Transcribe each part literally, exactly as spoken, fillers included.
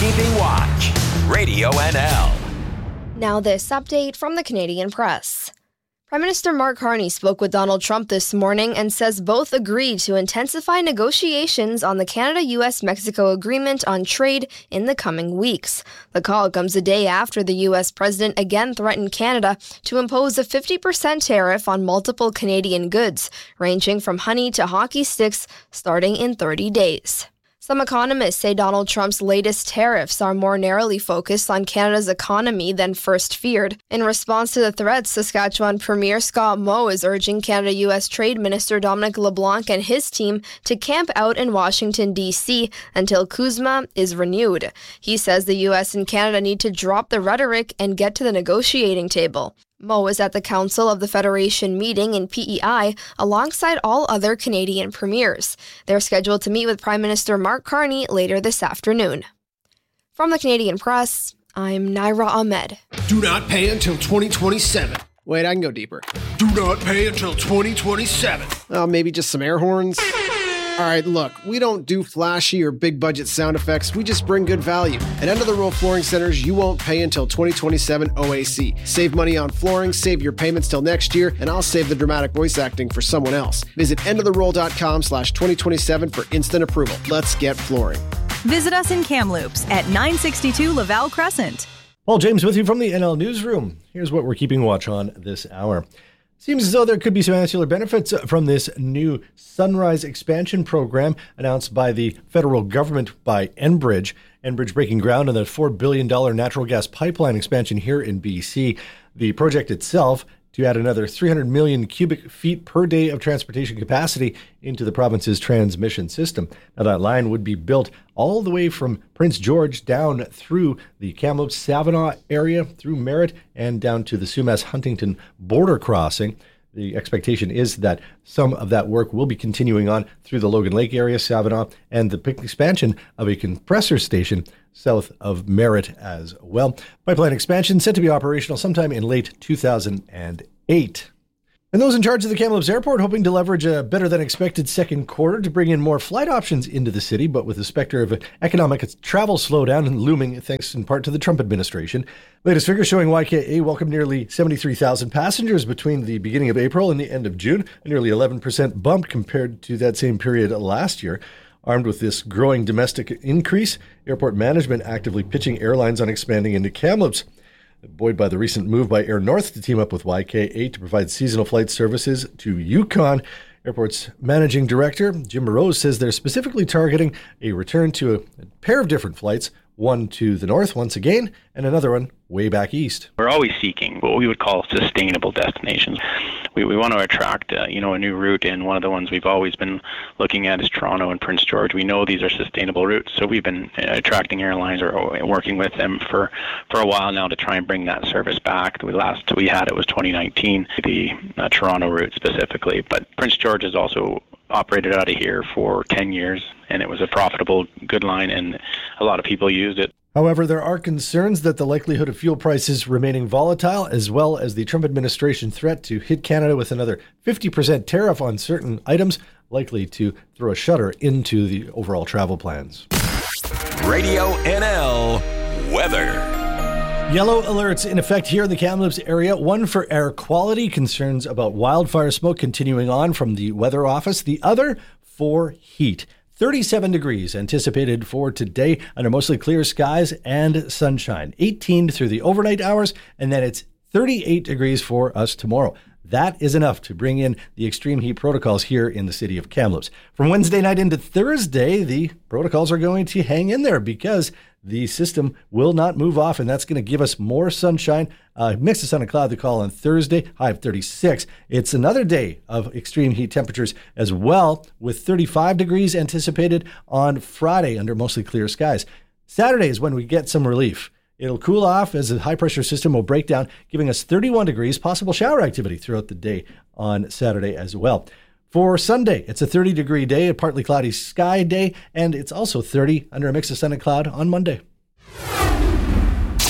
Keeping Watch, Radio N L. Now this update from the Canadian Press. Prime Minister Mark Carney spoke with Donald Trump this morning and says both agreed to intensify negotiations on the Canada-U S Mexico agreement on trade in the coming weeks. The call comes a day after the U S president again threatened Canada to impose a fifty percent tariff on multiple Canadian goods, ranging from honey to hockey sticks, starting in thirty days. Some economists say Donald Trump's latest tariffs are more narrowly focused on Canada's economy than first feared. In response to the threats, Saskatchewan Premier Scott Moe is urging Canada-U S Trade Minister Dominic LeBlanc and his team to camp out in Washington, D C until CUSMA is renewed. He says the U S and Canada need to drop the rhetoric and get to the negotiating table. Moe is at the Council of the Federation meeting in P E I alongside all other Canadian premiers. They're scheduled to meet with Prime Minister Mark Carney later this afternoon. From the Canadian Press, I'm Naira Ahmed. Do not pay until twenty twenty-seven. Wait, I can go deeper. Do not pay until twenty twenty-seven. Oh, maybe just some air horns? All right, look, we don't do flashy or big budget sound effects. We just bring good value. At End of the Roll Flooring Centers, you won't pay until twenty twenty-seven O A C. Save money on flooring, save your payments till next year, and I'll save the dramatic voice acting for someone else. Visit endoftheroll.com slash 2027 for instant approval. Let's get flooring. Visit us in Kamloops at nine sixty-two Laval Crescent. Paul James with you from the N L Newsroom. Here's what we're keeping watch on this hour. Seems as though there could be some ancillary benefits from this new Sunrise expansion program announced by the federal government by Enbridge. Enbridge breaking ground on the four billion dollars natural gas pipeline expansion here in B C. The project itself to add another three hundred million cubic feet per day of transportation capacity into the province's transmission system. Now, that line would be built all the way from Prince George down through the Kamloops-Savinaw area, through Merritt, and down to the Sumas-Huntington border crossing. The expectation is that some of that work will be continuing on through the Logan Lake area, Savinaw, and the expansion of a compressor station south of Merritt as well. Pipeline expansion set to be operational sometime in late two thousand eight. And those in charge of the Kamloops Airport hoping to leverage a better than expected second quarter to bring in more flight options into the city, but with the specter of an economic travel slowdown and looming thanks in part to the Trump administration. Latest figures showing Y K A welcomed nearly seventy-three thousand passengers between the beginning of April and the end of June, a nearly eleven percent bump compared to that same period last year. Armed with this growing domestic increase, airport management actively pitching airlines on expanding into Kamloops. Buoyed by the recent move by Air North to team up with Y K A to provide seasonal flight services to Yukon, Airport's managing director, Jim Morose, says they're specifically targeting a return to a pair of different flights, one to the north once again, and another one way back east. We're always seeking what we would call sustainable destinations. We we want to attract uh, you know a new route, and one of the ones we've always been looking at is Toronto and Prince George. We know these are sustainable routes, so we've been uh, attracting airlines or, or working with them for, for a while now to try and bring that service back. The last we had it was twenty nineteen, the uh, Toronto route specifically, but Prince George is also operated out of here for ten years, and it was a profitable, good line, and a lot of people used it. However, there are concerns that the likelihood of fuel prices remaining volatile, as well as the Trump administration threat to hit Canada with another fifty percent tariff on certain items, likely to throw a shudder into the overall travel plans. Radio N L weather. Yellow alerts in effect here in the Kamloops area. One for air quality, concerns about wildfire smoke continuing on from the weather office. The other for heat. thirty-seven degrees anticipated for today under mostly clear skies and sunshine. eighteen through the overnight hours, and then it's thirty-eight degrees for us tomorrow. That is enough to bring in the extreme heat protocols here in the city of Kamloops. From Wednesday night into Thursday, the protocols are going to hang in there because the system will not move off, and that's going to give us more sunshine. Uh, mix of sun and cloud, the call on Thursday, high of thirty-six. It's another day of extreme heat temperatures as well, with thirty-five degrees anticipated on Friday under mostly clear skies. Saturday is when we get some relief. It'll cool off as the high-pressure system will break down, giving us thirty-one degrees, possible shower activity throughout the day on Saturday as well. For Sunday, it's a thirty-degree day, a partly cloudy sky day, and it's also thirty under a mix of sun and cloud on Monday.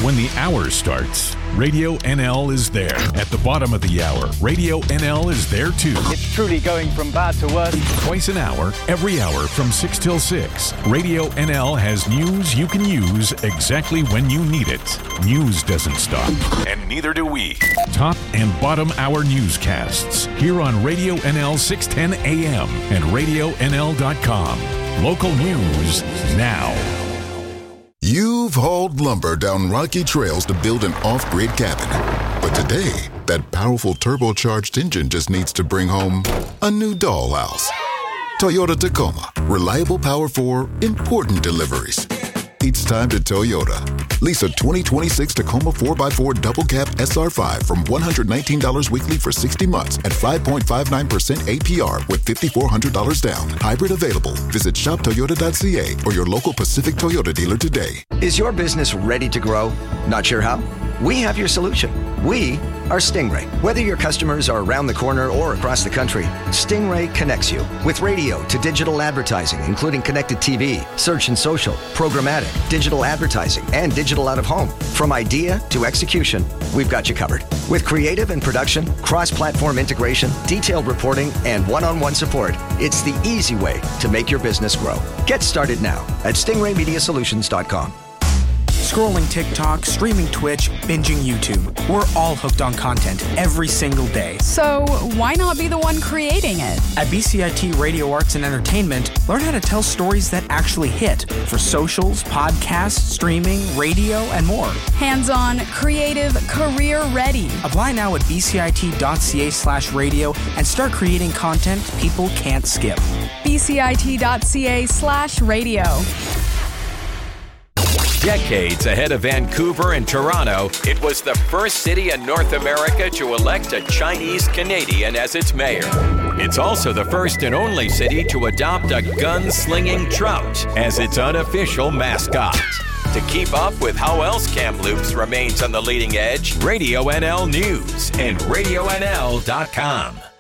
When the hour starts, Radio N L is there. At the bottom of the hour, Radio N L is there too. It's truly going from bad to worse. Twice an hour, every hour from six till six. Radio N L has news you can use exactly when you need it. News doesn't stop, and neither do we. Top and bottom hour newscasts here on Radio N L six ten A M and radio N L dot com. Local news now. You've hauled lumber down rocky trails to build an off-grid cabin. But today, that powerful turbocharged engine just needs to bring home a new dollhouse. Toyota Tacoma. Reliable power for important deliveries. It's time to Toyota. Lease a twenty twenty-six Tacoma four by four Double Cab S R five from one hundred nineteen dollars weekly for sixty months at five point five nine percent A P R with five thousand four hundred dollars down. Hybrid available. Visit shop toyota dot c a or your local Pacific Toyota dealer today. Is your business ready to grow? Not sure how? We have your solution. We are Stingray. Whether your customers are around the corner or across the country, Stingray connects you with radio to digital advertising, including connected T V, search and social, programmatic, digital advertising, and digital out-of-home. From idea to execution, we've got you covered. With creative and production, cross-platform integration, detailed reporting, and one-on-one support, it's the easy way to make your business grow. Get started now at stingray media solutions dot com. Scrolling TikTok, streaming Twitch, binging YouTube. We're all hooked on content every single day. So why not be the one creating it? At B C I T Radio Arts and Entertainment, learn how to tell stories that actually hit for socials, podcasts, streaming, radio, and more. Hands-on, creative, career-ready. Apply now at b c i t dot c a slash radio and start creating content people can't skip. b c i t dot c a slash radio. Decades ahead of Vancouver and Toronto, it was the first city in North America to elect a Chinese Canadian as its mayor. It's also the first and only city to adopt a gun-slinging trout as its unofficial mascot. To keep up with how else Kamloops remains on the leading edge, Radio N L News and radio N L dot com.